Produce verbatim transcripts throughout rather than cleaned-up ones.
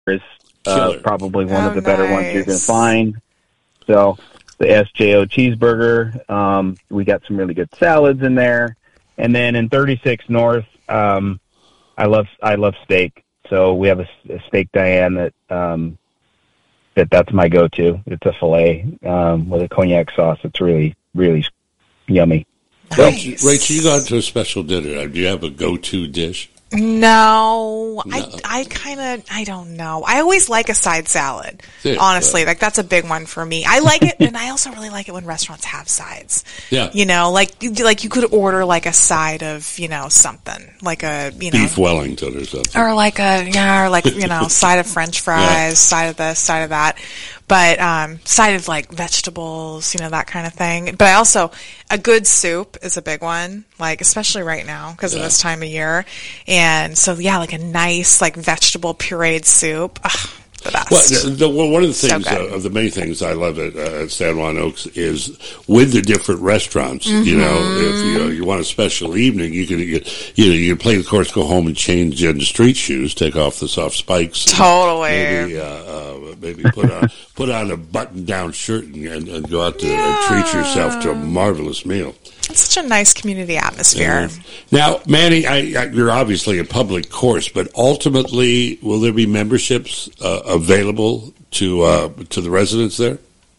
is uh, probably one oh, of the better nice. ones you're going to find. So the S J O cheeseburger, um, we got some really good salads in there. And then in thirty-six North, um, I love I love steak. So we have a, a steak Diane that um, that that's my go-to. It's a filet um, with a cognac sauce. It's really really yummy. Nice. Rachel, you go out to a special dinner. Do you have a go-to dish? No, No. I, I kind of, I don't know. I always like a side salad, Yeah, honestly. right. Like, that's a big one for me. I like it, and I also really like it when restaurants have sides. Yeah. You know, like, you- like you could order, like, a side of, you know, something. Like a, you know. Beef Wellington or something. Or like a, yeah, or like, you know, side of French fries, Yeah. side of this, side of that. But, um, side of like vegetables, you know, that kind of thing. But I also, a good soup is a big one, like, especially right now because Yeah. of this time of year. And so, yeah, like a nice, like, vegetable pureed soup. Ugh, the best. Well, the, the, well, one of the So things, good. uh, of the many things I love at, uh, at San Juan Oaks is with the different restaurants. You Mm-hmm. know, if you, know, you want a special evening, you can you, you know you can play the course, go home and change into street shoes, take off the soft spikes, and Totally. maybe uh, uh, maybe put on put on a button down shirt and, and, and go out to and treat yourself to a marvelous meal. It's such a nice community atmosphere. Now, Manny, I, I, you're obviously a public course, but ultimately, will there be memberships uh, available to uh, to the residents there?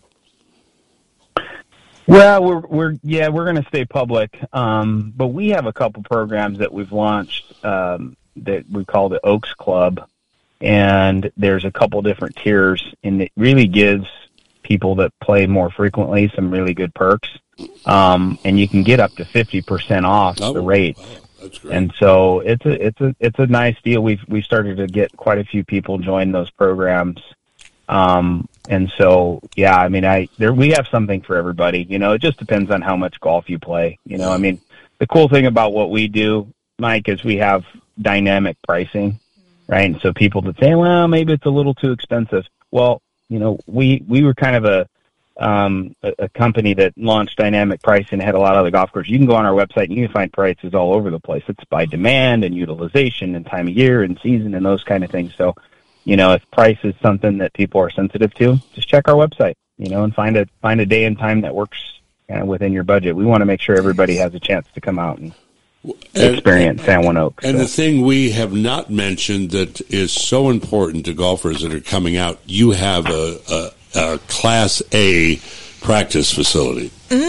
Well, we're we're yeah we're going to stay public, um, but we have a couple programs that we've launched um, that we call the Oaks Club, and there's a couple different tiers, and it really gives people that play more frequently some really good perks, um, and you can get up to fifty percent off Oh, the rate. wow, that's great. And so it's a it's a it's a nice deal. We've we started to get quite a few people join those programs. Um, and so, yeah, I mean, I, there, we have something for everybody, you know, it just depends on how much golf you play. You know, I mean, the cool thing about what we do, Mike, is we have dynamic pricing, right? And so people that say, well, maybe it's a little too expensive. Well, you know, we, we were kind of a, um, a, a company that launched dynamic pricing, had a lot of other golf courses. You can go on our website and you can find prices all over the place. It's by demand and utilization and time of year and season and those kind of things. So, you know, if price is something that people are sensitive to, just check our website, you know, and find a find a day and time that works kind of within your budget. We want to make sure everybody has a chance to come out and, and experience San Juan Oaks. And so. the thing we have not mentioned that is so important to golfers that are coming out, you have a, a, a Class A practice facility.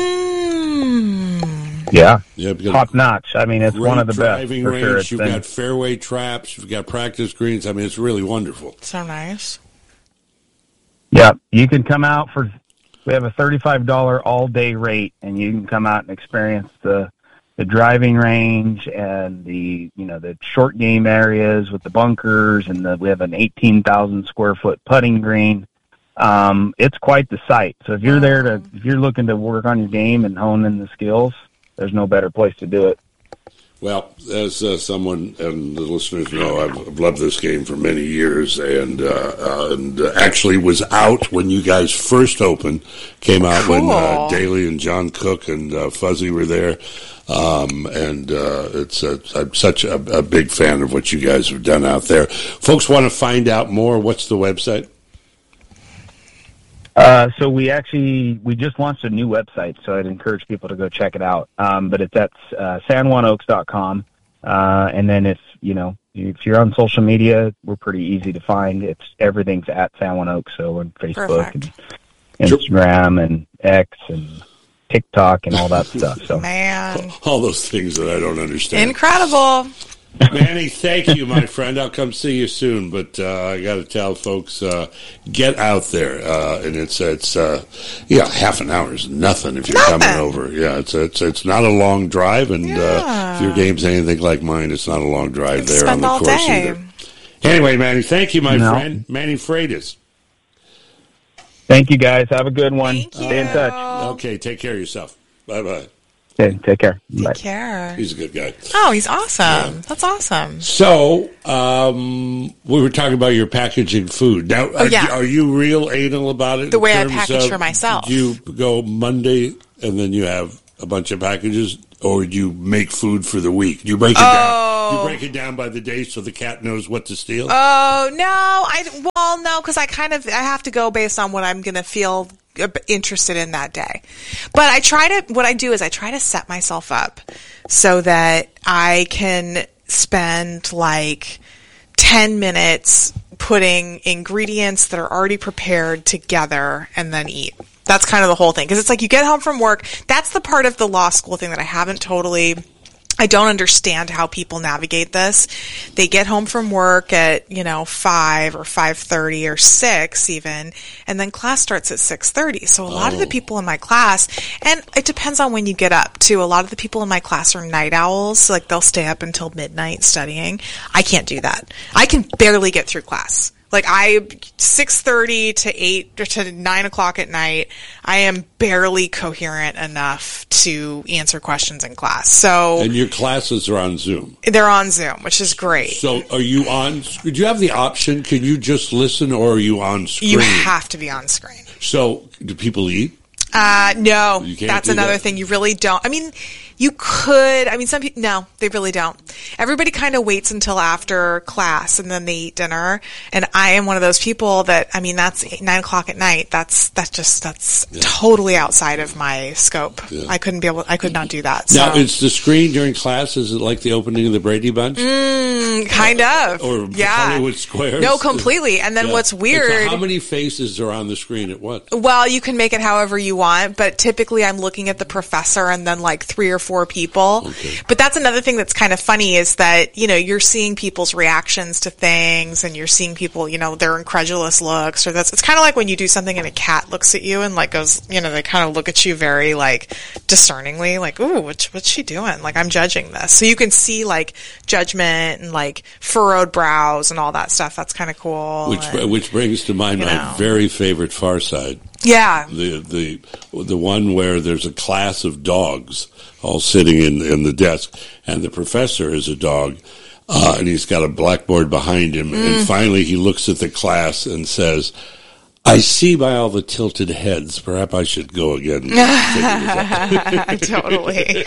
Mm. Yeah, Yeah, because top notch. I mean, it's great one of the best driving for range. sure. It's You've been, got fairway traps. You've got practice greens. I mean, it's really wonderful. So nice. yeah, you can come out for. We have a thirty-five dollars all day rate, and you can come out and experience the the driving range and the you know the short game areas with the bunkers, and the, we have an eighteen thousand square foot putting green. Um, it's quite the sight. So if you're there to if you're looking to work on your game and hone in the skills, there's no better place to do it. Well, as uh, someone and the listeners know, I've, I've loved this game for many years, and uh, uh, and uh, actually was out when you guys first opened. Came out Cool. when uh, Daly and John Cook and uh, Fuzzy were there, um, and uh, it's uh, I'm such a, a big fan of what you guys have done out there. Folks want to find out more. What's the website? Uh, so we actually, we just launched a new website, so I'd encourage people to go check it out. Um, but it's at uh, san juan oaks dot com. Uh, and then if, you know, if you're on social media, we're pretty easy to find. It's everything's at San Juan Oaks, so on Facebook Perfect. and Instagram and X and TikTok and all that stuff. So Man. All those things that I don't understand. Incredible. Manny, thank you, my friend. I'll come see you soon, but uh, I got to tell folks, uh, get out there, uh, and it's it's uh, yeah, half an hour is nothing if you're Nothing. coming over. Yeah, it's it's it's not a long drive, and uh, Yeah. if your game's anything like mine, it's not a long drive Could there on spend the all course day. either. Anyway, Manny, thank you, my No. friend, Manny Freitas. thank you guys. Have a good one. Thank Stay in you. touch. Okay, take care of yourself. Bye bye. Okay, take care. Take Bye. care. He's a good guy. Oh, he's awesome. That's awesome. So, um, we were talking about your packaging food. Now, are, yeah. are you real anal about it? The in way I terms package of, for myself. Do you go Monday and then you have a bunch of packages, or do you make food for the week? Do you break it Oh. down? Do you break it down by the day so the cat knows what to steal? Oh, no. I, well, no, because I kind of, I have to go based on what I'm going to feel interested in that day. But I try to, what I do is I try to set myself up so that I can spend like ten minutes putting ingredients that are already prepared together and then eat. That's kind of the whole thing. Because it's like you get home from work. That's the part of the law school thing that I haven't totally... I don't understand how people navigate this. They get home from work at, you know, five or five thirty or six even, and then class starts at six thirty. So a lot Oh. of the people in my class, and it depends on when you get up too. A lot of the people in my class are night owls. Like they'll stay up until midnight studying. I can't do that. I can barely get through class. Like I, six thirty to eight or to nine o'clock at night, I am barely coherent enough to answer questions in class. So And your classes are on Zoom. they're on Zoom, which is great. So are you on, do you have the option, can you just listen or are you on screen? You have to be on screen. So do people eat? Uh, no, You can't that's do another that? thing. You really don't. I mean, you could. I mean, some people, no, they really don't. Everybody kind of waits until after class and then they eat dinner. And I am one of those people that, I mean, that's eight, nine o'clock at night. That's, that's just, that's Yeah. totally outside of my scope. Yeah. I couldn't be able, I could not do that. So. Now, it's the screen during class, is it like the opening of the Brady Bunch? Mm, kind of. Or yeah. Hollywood Squares? No, completely. And then Yeah. what's And weird. so how many faces are on the screen at once? Well, you can make it however you want, but typically I'm looking at the professor and then like three or four people. Okay. But that's another thing that's kind of funny is that, you know, you're seeing people's reactions to things and you're seeing people, you know, their incredulous looks or that's, it's kind of like when you do something and a cat looks at you and like goes, you know, they kind of look at you very like discerningly, like, ooh, what's, what's she doing? Like, I'm judging this. So you can see like judgment and like furrowed brows and all that stuff. That's kind of cool. Which and, which brings to mind you my know. very favorite Far Side. yeah. The the the one where there's a class of dogs all sitting in in the desk, and the professor is a dog, uh, and he's got a blackboard behind him, Mm. and finally he looks at the class and says, "I see by all the tilted heads, perhaps I should go again." and figure this out." Totally.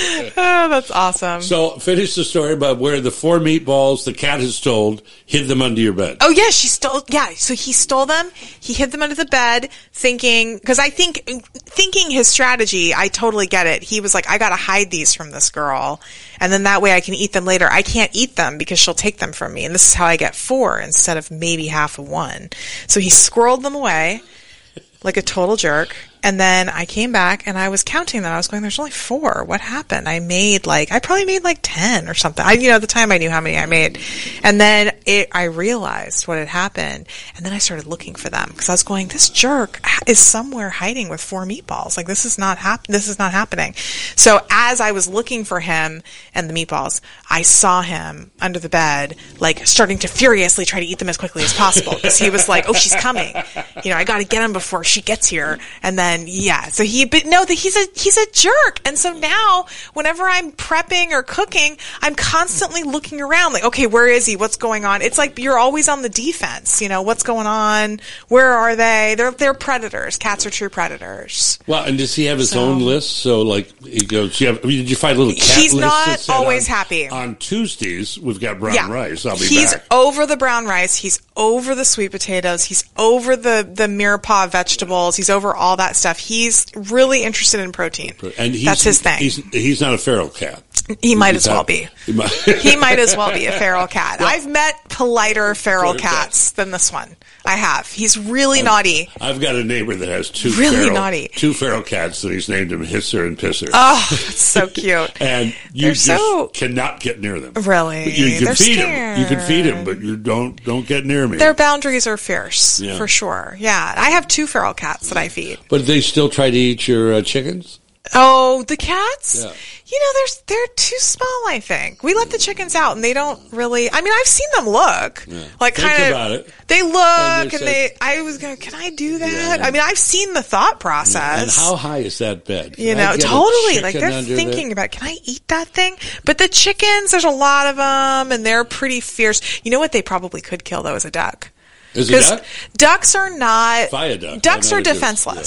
Oh, that's awesome. So finish the story about where the four meatballs the cat has stole hid them under your bed. Oh yeah, she stole. Yeah, so he stole them. He hid them under the bed, thinking because I think thinking his strategy. I totally get it. He was like, I gotta hide these from this girl, and then that way I can eat them later. I can't eat them because she'll take them from me, and this is how I get four instead of maybe half of one. So he squirreled them away like a total jerk. And then I came back and I was counting them. I was going, there's only four. What happened? I made like, I probably made like ten or something. I, you know, at the time I knew how many I made. And then it, I realized what had happened. And then I started looking for them because I was going, this jerk is somewhere hiding with four meatballs. Like this is not hap- this is not happening. So as I was looking for him and the meatballs, I saw him under the bed, like starting to furiously try to eat them as quickly as possible because he was like, oh, she's coming. You know, I got to get him before she gets here. And then And yeah, so he, but no, that he's a, he's a jerk. And so now whenever I'm prepping or cooking, I'm constantly looking around like, okay, where is he? What's going on? It's like you're always on the defense. You know, what's going on? Where are they? They're, they're predators. Cats are true predators. Well, and does he have his So- own list? So, like, he goes, you have, I mean, did you find a little cat He's list? not that said always on, happy. On Tuesdays, we've got brown Yeah. rice. I'll be He's back. over the brown rice. He's over the sweet potatoes. He's over the, the mirepoix vegetables. He's over all that stuff. He's really interested in protein. And he's, That's his thing. He's, he's not a feral cat. He might He's as well not- be. He might, He might as well be a feral cat. I've met politer feral Feral cats than this one. I have. He's really naughty. I've got a neighbor that has two Really feral, naughty. two feral cats, and he's named them Hisser and Pisser. Oh, that's so cute. and you They're just so- cannot get near them. Really? You, you can They're feed them. You can feed them, scared. but you don't don't get near me. Their boundaries are fierce, Yeah. for sure. Yeah. I have two feral cats that I feed. But they still try to eat your uh, chickens? Oh, the cats? Yeah. You know, they're they're too small, I think. We let the chickens out and they don't really, I mean, I've seen them look. Yeah. Like Think kind of about it. They look And and, they they say- I was going, can I do that? Yeah. I mean, I've seen the thought process. And how high is that bed? Can You I know, get a totally. Like chicken they're under thinking there? about, can I eat that thing? But the chickens, there's a lot of them, and they're pretty fierce. You know what? They probably could kill though is a duck. Is it duck? ducks are not. Viaduct. Ducks I know are it is, defenseless.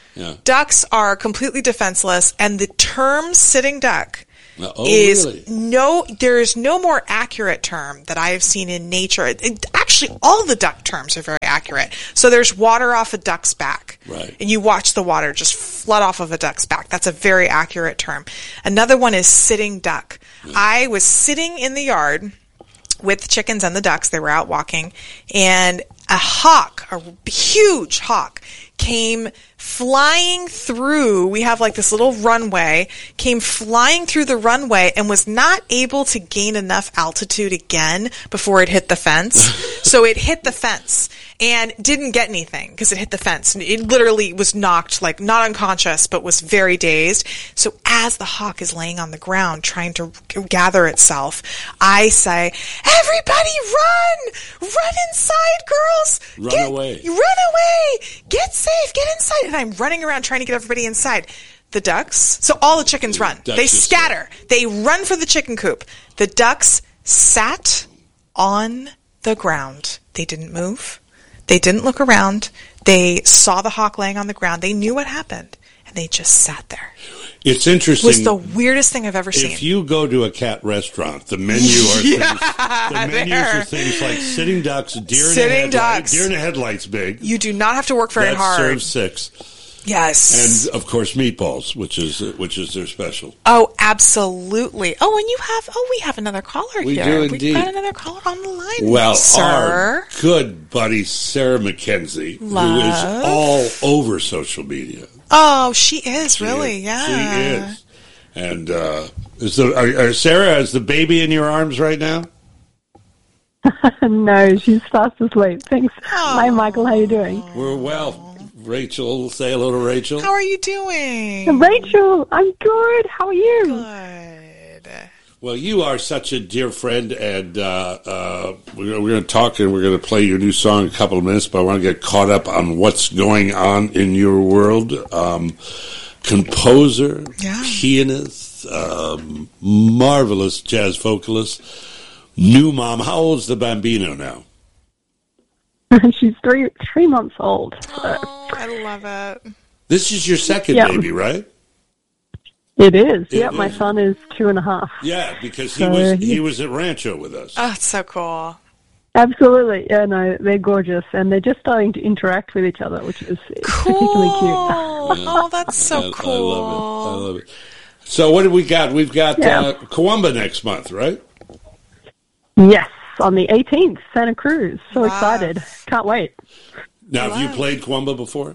Yeah. Ducks are completely defenseless, and the term sitting duck Oh, is really? no, there is no more accurate term that I have seen in nature. It, it- actually, all the duck terms are very accurate. So there's water off a duck's back. Right. And you watch the water just flood off of a duck's back. That's a very accurate term. Another one is sitting duck. I was sitting in the yard with the chickens and the ducks. They were out walking, and a hawk, a huge hawk, came flying through. We have like this little runway, came flying through the runway and was not able to gain enough altitude again before it hit the fence. So it hit the fence and didn't get anything because it hit the fence. And it literally was knocked, like not unconscious, but was very dazed. So as the hawk is laying on the ground trying to gather itself, I say, everybody run! Run inside, girls! Run Get- away. Run away! Get safe! Get inside! And I'm running around trying to get everybody inside. The ducks, so all the chickens run. Ducks They just scatter. They run for the chicken coop. The ducks sat on the ground. They didn't move. They didn't look around. They saw the hawk laying on the ground. They knew what happened, and they just sat there. It's It interesting. was the weirdest thing I've ever seen. If you go to a cat restaurant, the menu are Yeah, things, the menus there. are things like sitting ducks, deer in Sitting a headlight, ducks. deer in a headlight's big. You do not have to work very that hard. serves six, Yes. and of course meatballs, which is which is their special. Oh, absolutely. Oh, and you have, oh, we have another caller We here. do We've indeed. got another caller on the line. Well, sir. our good buddy Sarah McKenzie, who is Love. all over social media. Oh, she is, She really, is- yeah. she is. And uh, is the are, are Sarah, is the baby in your arms right now? No, she's fast asleep. Thanks. Oh. Hi, Michael. How you doing? We're well. Rachel, say hello to Rachel. How are you doing? Rachel, I'm good. How are you? Good. Well, you are such a dear friend, and uh, uh, we're, we're going to talk and we're going to play your new song in a couple of minutes, but I want to get caught up on what's going on in your world. Um, composer, Yeah. pianist, um, marvelous jazz vocalist, new mom. How old's the Bambino now? She's three three months old. So Oh, I love it. This is your second Yeah. baby, right? it is. It yeah, my is. son is two and a half. Yeah, because he So, was he yeah. was at Rancho with us. Oh, it's so cool. Absolutely. Yeah, no, they're gorgeous, and they're just starting to interact with each other, which is Cool. particularly cute. Oh, that's so I, cool. I love it. I love it. So what do we got? We've got Yeah. uh, Kawamba next month, right? Yes, on the eighteenth, Santa Cruz. So Wow. excited. Can't wait. Now, have you Wow. played Kawamba before?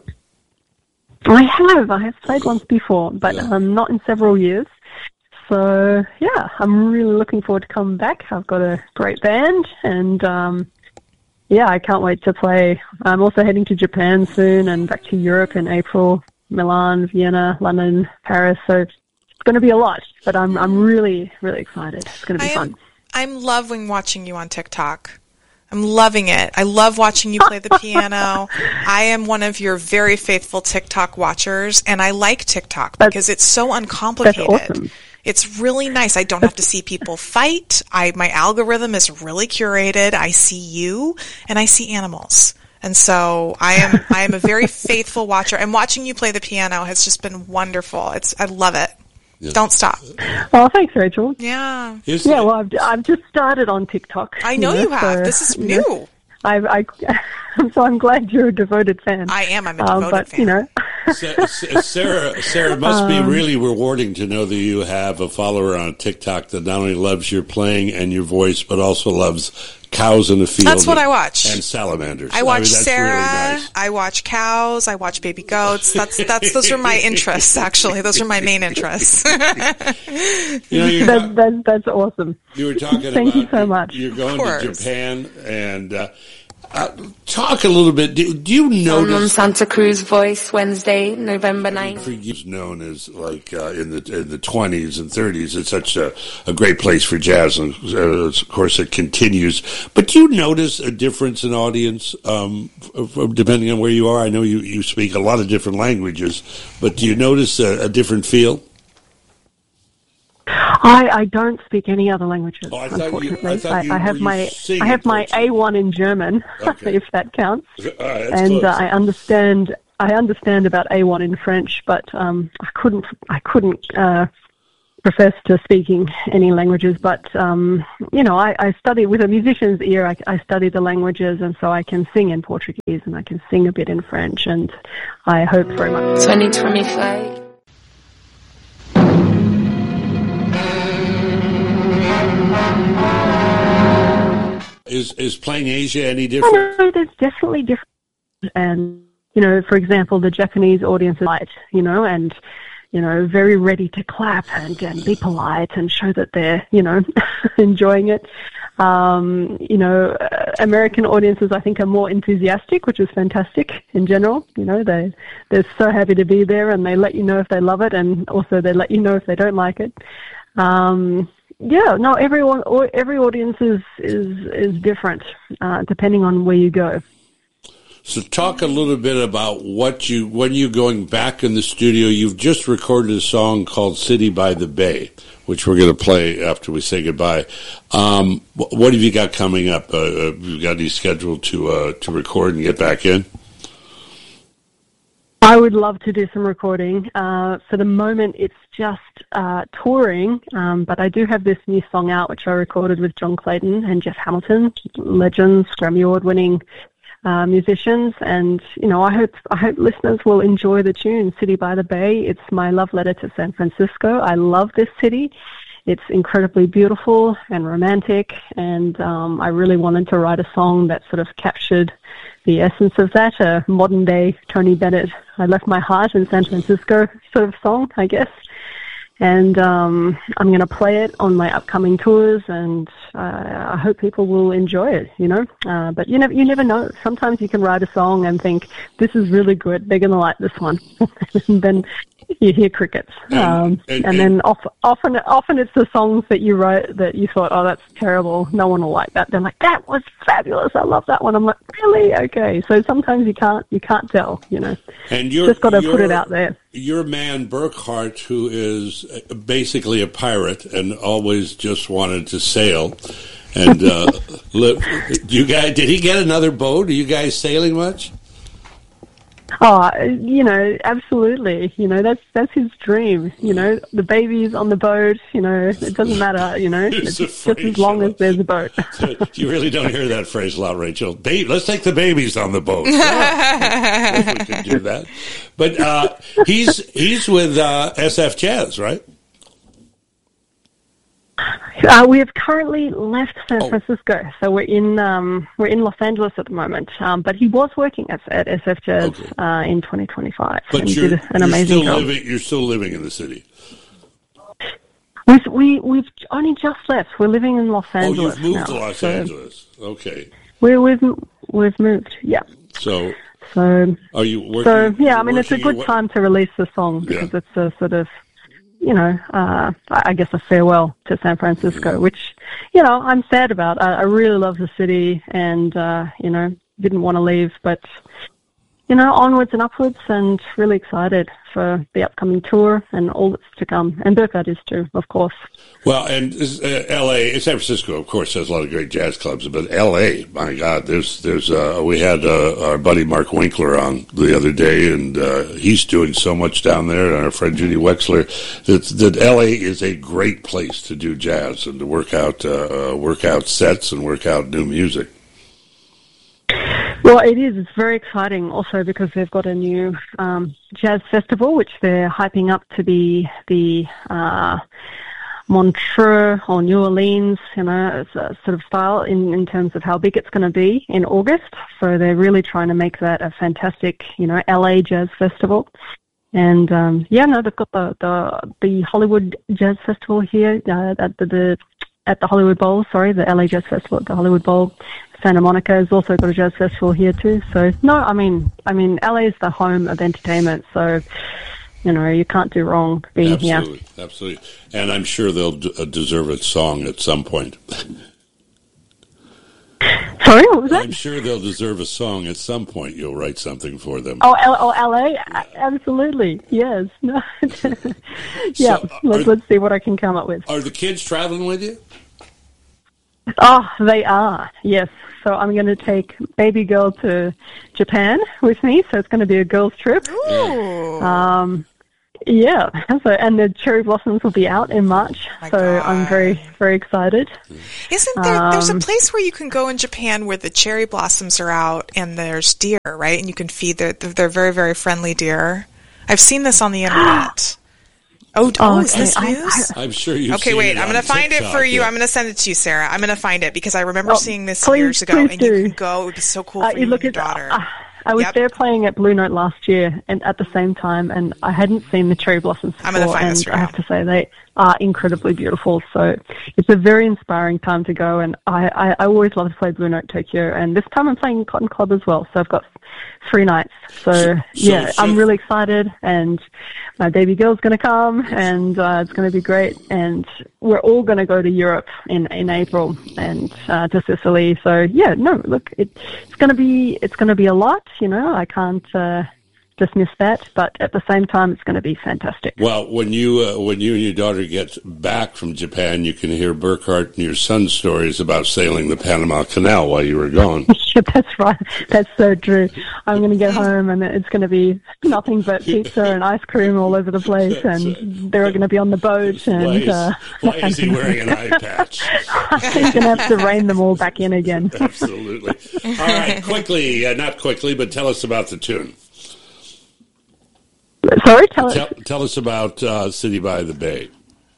I have. I have played once before, but Yeah. um, not in several years. So, yeah, I'm really looking forward to coming back. I've got a great band, and, um, yeah, I can't wait to play. I'm also heading to Japan soon and back to Europe in April, Milan, Vienna, London, Paris. So it's going to be a lot, but I'm I'm really, really excited. It's going to I be am, fun. I'm loving watching you on TikTok. I'm loving it. I love watching you play the piano. I am one of your very faithful TikTok watchers, and I like TikTok That's- because it's so uncomplicated. That's awesome. It's really nice. I don't have to see people fight. I my algorithm is really curated. I see you and I see animals. And so I am I am a very faithful watcher. And watching you play the piano has just been wonderful. It's I love it. Yeah. Don't stop. Oh, thanks, Rachel. Yeah. Here's Yeah, the- well, I've, I've just started on TikTok. I know you have. so, This is you know, new. I've, I, so I'm glad you're a devoted fan. I am. I'm a Um, devoted but, fan. you know, Sa- Sa- Sarah, Sarah, it must Um, be really rewarding to know that you have a follower on TikTok that not only loves your playing and your voice, but also loves cows in the field. That's what and, I watch. And salamanders. I watch mean, that's Sarah. Really nice. I watch cows. I watch baby goats. That's that's those are my interests. Actually, those are my main interests. You know, you're that's, talk- that's, that's awesome. you were talking Thank about you so much. You're going Of to course. Japan, and uh, uh, talk a little bit. Do, do you I'm on notice? Santa Cruz Voice Wednesday, November ninth. For years known as like uh, in the in the twenties and thirties, it's such a, a great place for jazz, and uh, of course it continues. But do you notice a difference in audience um, f- f- depending on where you are? I know you, you speak a lot of different languages, but do you notice a, a different feel? I, I don't speak any other languages, Oh, I thought you- unfortunately. I thought you- I have you my sing I have in my Portuguese. A one in German, Okay. if that counts. Uh, that's and close. uh, I understand I understand about A one in French, but um, I couldn't I couldn't uh, profess to speaking any languages. But um, you know, I, I study with a musician's ear. I, I study the languages, and so I can sing in Portuguese and I can sing a bit in French. And I hope very much. twenty twenty-five. Is is playing Asia any different? Oh, no, there's definitely different. And, you know, for example, the Japanese audience is light, you know, and, you know, very ready to clap and, and be polite and show that they're, you know, enjoying it. Um, you know, uh, American audiences, I think, are more enthusiastic, which is fantastic in general. You know, they, they're so happy to be there, and they let you know if they love it, and also they let you know if they don't like it. Um, yeah, no, everyone, every audience is, is, is different, uh, depending on where you go. So talk a little bit about what you, when you're going back in the studio. You've just recorded a song called City by the Bay, which we're going to play after we say goodbye. Um, what have you got coming up? Uh, have you got any scheduled to, uh, to record and get back in? I would love to do some recording. Uh, for the moment, it's just uh, touring, um, but I do have this new song out, which I recorded with John Clayton and Jeff Hamilton, legends, Grammy Award-winning uh, musicians. And you know, I hope I hope listeners will enjoy the tune "City by the Bay." It's my love letter to San Francisco. I love this city. It's incredibly beautiful and romantic, and um, I really wanted to write a song that sort of captured the essence of that, a modern-day Tony Bennett, I left my heart in San Francisco sort of song, I guess. And um, I'm going to play it on my upcoming tours, and uh, I hope people will enjoy it, you know. Uh, but you never, you never know. Sometimes you can write a song and think, this is really good, they're going to like this one. And then you hear crickets. And, um, and, and then off, often often it's the songs that you wrote that you thought, oh, that's terrible, no one will like that. They're like, that was fabulous, I love that one. I'm like, really? Okay. So sometimes you can't you can't tell, you know. And you're just got to put it out there. Your man Burkhart, who is basically a pirate and always just wanted to sail, and uh, live, you guys, did he get another boat? Are you guys sailing much? Oh, you know, absolutely. You know, that's that's his dream. You know, the baby's on the boat. You know, it doesn't matter. You know, it's just as long as there's a boat. You really don't hear that phrase a lot, Rachel. Ba- let's take the babies on the boat. Yeah. If we could do that. But uh, he's he's with uh, S F Jazz, right? Uh, we have currently left San Oh. Francisco, so we're in um, we're in Los Angeles at the moment. Um, but he was working at, at S F Jazz Okay. uh, in twenty twenty-five. But and you're, did an you're amazing still job. living. You're still living in the city. We, we we've only just left. We're living in Los Angeles Oh, you've moved now, to Los so Angeles. Okay. We, we've we've moved. Yeah. So So are you working? so yeah. I mean, it's a working good your- time to release the song because Yeah. it's a sort of, you know, uh, I guess a farewell to San Francisco, Mm-hmm. which, you know, I'm sad about. I, I really love the city and, uh, you know, didn't want to leave, but, you know, onwards and upwards, and really excited for the upcoming tour and all that's to come. And Burkhart is too, of course. Well, and uh, L A, San Francisco, of course, has a lot of great jazz clubs, but L A, my God, there's, there's, uh, we had uh, our buddy Mark Winkler on the other day, and uh, he's doing so much down there, and our friend Judy Wexler, that, that L A is a great place to do jazz and to work out, uh, uh, work out sets and work out new music. Well, it is. It's very exciting also because they've got a new um, jazz festival, which they're hyping up to be the uh, Montreux or New Orleans, you know, sort of style in, in terms of how big it's going to be in August. So they're really trying to make that a fantastic, you know, L A jazz festival. And, um, yeah, no, they've got the, the, the Hollywood Jazz Festival here uh, at the, the at the Hollywood Bowl, sorry, the L A Jazz Festival at the Hollywood Bowl. Santa Monica has also got a jazz festival here too. So no, I mean, I mean, L A is the home of entertainment. So, you know, you can't do wrong being Absolutely, here. absolutely. And I'm sure they'll d- uh, deserve a song at some point. Sorry, what was that? I'm sure they'll deserve a song at some point. You'll write something for them. Oh, L- oh L A? A- Absolutely, yes. No. Yeah, So, let's, are- let's see what I can come up with. Are the kids traveling with you? Oh, they are, yes. So I'm going to take baby girl to Japan with me, so it's going to be a girls' trip. Ooh. Um, yeah, so, and the cherry blossoms will be out in March, My so God. I'm very, very excited. Isn't there, there's a Um, place where you can go in Japan where the cherry blossoms are out and there's deer, right? And you can feed their, they're very, very friendly deer. I've seen this on the internet. Oh, oh, Oh, is okay. this I- news? I'm sure you've Okay, seen wait. it I'm on going to find it TikTok, for you. yeah. I'm going to send it to you, Sarah. I'm going to find it because I remember Oh, seeing this please- years ago, please and you do. can go. It would be so cool Uh, for you you look and your at, daughter. uh, I was Yep. there playing at Blue Note last year, and at the same time, and I hadn't seen the cherry blossoms before. I'm gonna find and this for I you. have to say they are incredibly beautiful. So it's a very inspiring time to go, and I, I, I always love to play Blue Note Tokyo, and this time I'm playing Cotton Club as well. So I've got three nights. So, So- yeah, so- I'm really excited, and my baby girl's going to come, and uh, it's going to be great. And we're all going to go to Europe in, in April and uh, to Sicily. So yeah, no, look, it, it's going to be it's going to be a lot. You know, I can't uh, dismiss that, but at the same time, it's going to be fantastic. Well, when you uh, when you and your daughter get back from Japan, you can hear Burkhart and your son's stories about sailing the Panama Canal while you were gone. Yeah, that's right. That's so true. I'm going to get home and it's going to be nothing but pizza and ice cream all over the place, and they're going to be on the boat. Why And is, uh, why is he wearing an eye patch? I'm going to have to rein them all back in again. Absolutely. All right, quickly, uh, not quickly, but tell us about the tune. Sorry, tell Tell, us. tell us about uh, City by the Bay.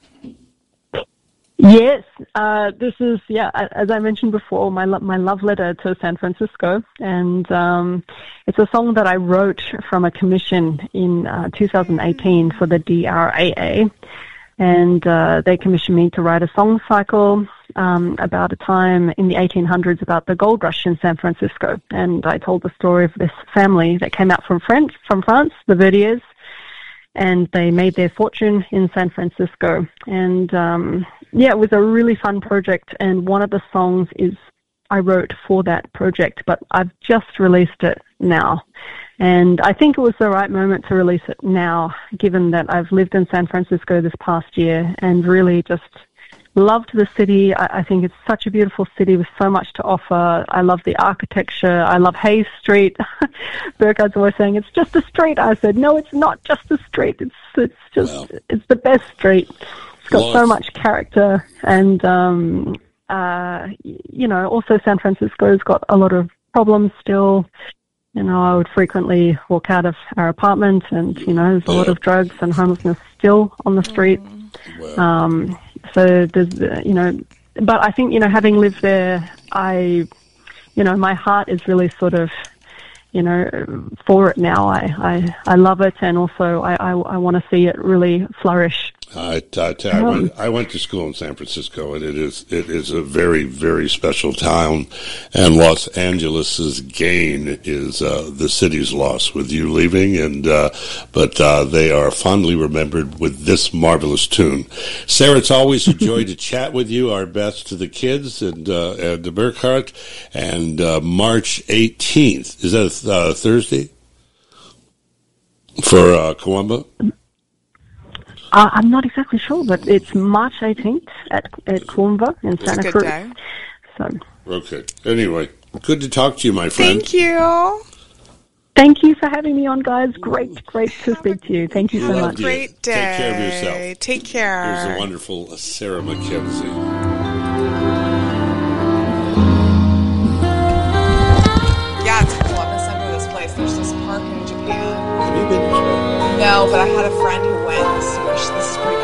Yes, uh, this is, yeah, as I mentioned before, my lo- my love letter to San Francisco, and um, it's a song that I wrote from a commission in uh, two thousand eighteen for the D R A A, and uh, they commissioned me to write a song cycle um, about a time in the eighteen hundreds about the gold rush in San Francisco, and I told the story of this family that came out from France, from France, the Verdiers, and they made their fortune in San Francisco. And um, yeah, it was a really fun project, and one of the songs is I wrote for that project, but I've just released it now. And I think it was the right moment to release it now, given that I've lived in San Francisco this past year and really just loved the city. I, I think it's such a beautiful city with so much to offer. I love the architecture. I love Hayes Street. Burkhart's always saying, it's just a street. I said, no, it's not just a street. It's it's just, Well, it's the best street. It's got so lots- much character. And, um, uh, y- you know, also San Francisco's got a lot of problems still. You know, I would frequently walk out of our apartment and, you know, there's a lot Yeah. of drugs and homelessness still on the street. Well, Um, so there's, uh, you know, but I think, you know, having lived there, I, you know, my heart is really sort of, you know, for it now. I, I, I love it, and also I, I, I want to see it really flourish. I, I, I, went, I went to school in San Francisco, and it is it is a very, very special town. And Los Angeles's gain is uh, the city's loss with you leaving. And uh, but uh, they are fondly remembered with this marvelous tune. Sarah, it's always a joy to chat with you. Our best to the kids and uh, and to Burkhart. And uh, March eighteenth, is that a uh, Thursday for uh, Kawamba? Uh, I'm not exactly sure, but it's March eighteenth at at Cornva in It's a Santa good Cruz. day. So Okay. Anyway, good to talk to you, my friend. Thank you. thank you for having me on, guys. Great, great to speak to you. Thank you so Have a much. you. great day. Take care of yourself. Take care. Here's the wonderful Sarah McKenzie. Yeah, it's cool. I'm gonna send her this place. There's this park in Japan. Have you been? No, but I had a friend who went. So this is pretty